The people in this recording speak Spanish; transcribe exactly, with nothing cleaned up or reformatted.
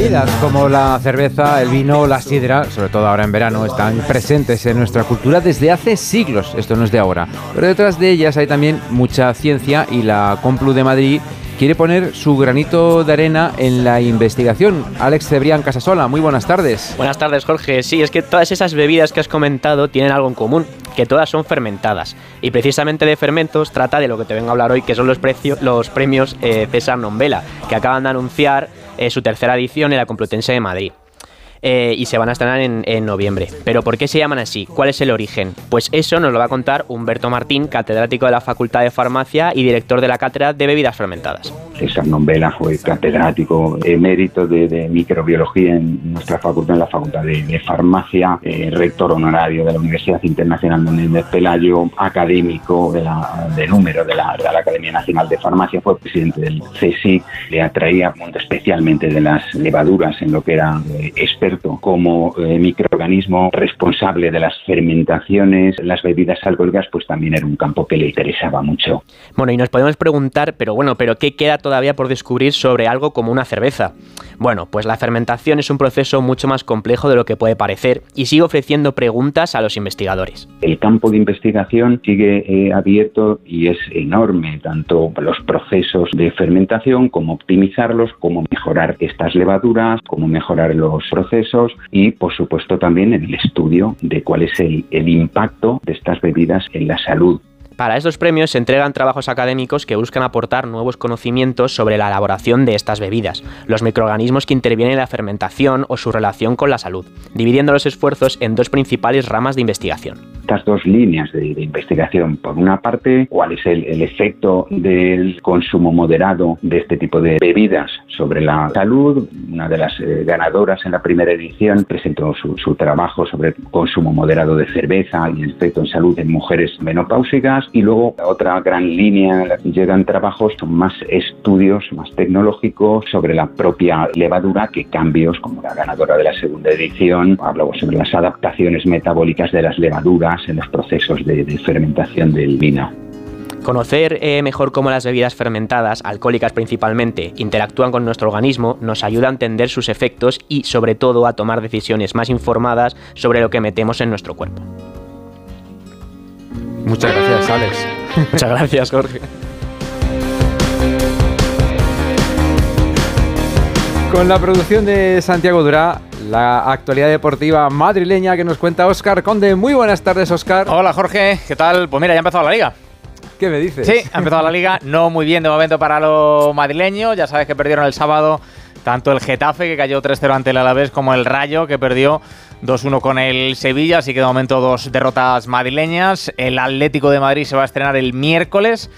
bebidas como la cerveza, el vino, la sidra, sobre todo ahora en verano, están presentes en nuestra cultura desde hace siglos. Esto no es de ahora. Pero detrás de ellas hay también mucha ciencia y la Complu de Madrid quiere poner su granito de arena en la investigación. Alex Cebrián Casasola, muy buenas tardes. Buenas tardes, Jorge. Sí, es que todas esas bebidas que has comentado tienen algo en común, que todas son fermentadas. Y precisamente de fermentos trata de lo que te vengo a hablar hoy, que son los, precio, los premios eh, César Nombela, que acaban de anunciar eh, su tercera edición en la Complutense de Madrid. Eh, y se van a estrenar en, en noviembre. ¿Pero por qué se llaman así? ¿Cuál es el origen? Pues eso nos lo va a contar Humberto Martín, catedrático de la Facultad de Farmacia y director de la Cátedra de Bebidas Fermentadas. César Nombela fue catedrático emérito de, de microbiología en nuestra facultad, en la Facultad de, de Farmacia, eh, rector honorario de la Universidad Internacional Menéndez Pelayo, académico de, la, de número de la Real Academia Nacional de Farmacia, fue presidente del C S I, le atraía especialmente de las levaduras en lo que era eh, experto como eh, microorganismo responsable de las fermentaciones, las bebidas alcohólicas, pues también era un campo que le interesaba mucho. Bueno, y nos podemos preguntar, pero bueno, ¿pero qué queda todavía por descubrir sobre algo como una cerveza? Bueno, pues la fermentación es un proceso mucho más complejo de lo que puede parecer y sigue ofreciendo preguntas a los investigadores. El campo de investigación sigue eh, abierto y es enorme, tanto los procesos de fermentación como optimizarlos, como mejorar estas levaduras, como mejorar los procesos y, por supuesto, también en el estudio de cuál es el, el impacto de estas bebidas en la salud. Para estos premios se entregan trabajos académicos que buscan aportar nuevos conocimientos sobre la elaboración de estas bebidas, los microorganismos que intervienen en la fermentación o su relación con la salud, dividiendo los esfuerzos en dos principales ramas de investigación. Estas dos líneas de, de investigación, por una parte, cuál es el, el efecto del consumo moderado de este tipo de bebidas sobre la salud. Una de las eh, ganadoras en la primera edición presentó su, su trabajo sobre el consumo moderado de cerveza y el efecto en salud en mujeres menopáusicas. Y luego la otra gran línea en la que llegan trabajos son más estudios, más tecnológicos sobre la propia levadura, que cambios, como la ganadora de la segunda edición, hablamos sobre las adaptaciones metabólicas de las levaduras en los procesos de, de fermentación del vino. Conocer eh, mejor cómo las bebidas fermentadas, alcohólicas principalmente, interactúan con nuestro organismo nos ayuda a entender sus efectos y, sobre todo, a tomar decisiones más informadas sobre lo que metemos en nuestro cuerpo. Muchas gracias, Alex. Muchas gracias, Jorge. Con la producción de Santiago Durá, la actualidad deportiva madrileña que nos cuenta Óscar Conde. Muy buenas tardes, Óscar. Hola, Jorge. ¿Qué tal? Pues mira, ya ha empezado la Liga. ¿Qué me dices? Sí, ha empezado la Liga. No muy bien de momento para los madrileños. Ya sabes que perdieron el sábado tanto el Getafe, que cayó tres cero ante el Alavés, como el Rayo, que perdió dos uno con el Sevilla. Así que de momento dos derrotas madrileñas. El Atlético de Madrid se va a estrenar el miércoles